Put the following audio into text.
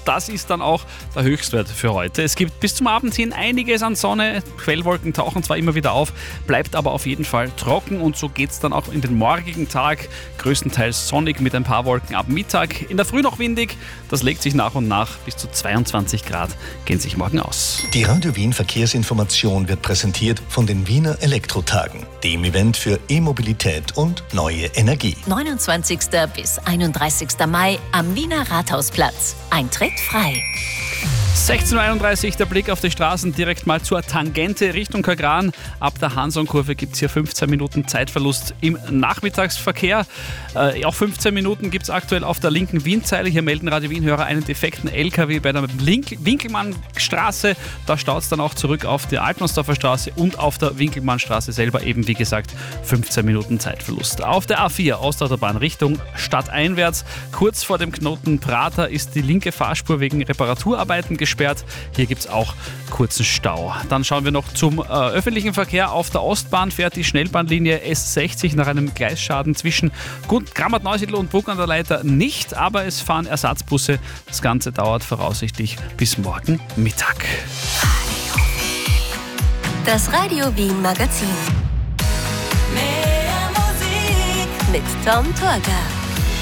das ist dann auch der Höchstwert für heute. Es gibt bis zum Abend hin einiges an Sonne. Quellwolken tauchen zwar immer wieder auf, bleibt aber auf jeden Fall trocken und so geht es dann auch in den morgigen Tag. Größtenteils sonnig mit ein paar Wolken ab Mittag. In der Früh noch windig, das legt sich nach und nach. Bis zu 22 Grad gehen sich morgen aus. Die Radio Wien Verkehrsinformation wird präsentiert von den Wiener Elektrotagen, dem Event für E-Mobilität und neue Energie. 29. bis 31. Mai am Wiener Rathausplatz. Eintritt frei. 16.31 Uhr, der Blick auf die Straßen direkt mal zur Tangente Richtung Kagran. Ab der Hanson-Kurve gibt es hier 15 Minuten Zeitverlust im Nachmittagsverkehr. Auch 15 Minuten gibt es aktuell auf der linken Wienzeile. Hier melden Radio Wien-Hörer einen defekten LKW bei der Winkelmannstraße. Da staut es dann auch zurück auf der Altmannsdorfer Straße und auf der Winkelmannstraße selber eben, wie gesagt, 15 Minuten Zeitverlust. Auf der A4 Ostautobahn Richtung stadteinwärts, kurz vor dem Knoten Prater, ist die linke Fahrspur wegen Reparaturarbeiten gesperrt. Hier gibt es auch kurzen Stau. Dann schauen wir noch zum öffentlichen Verkehr. Auf der Ostbahn fährt die Schnellbahnlinie S60 nach einem Gleisschaden zwischen Grammat-Neusiedl und Bruck an der Leiter nicht, aber es fahren Ersatzbusse. Das Ganze dauert voraussichtlich bis morgen Mittag. Das Radio Wien Magazin. Mehr Musik mit Tom Torgau.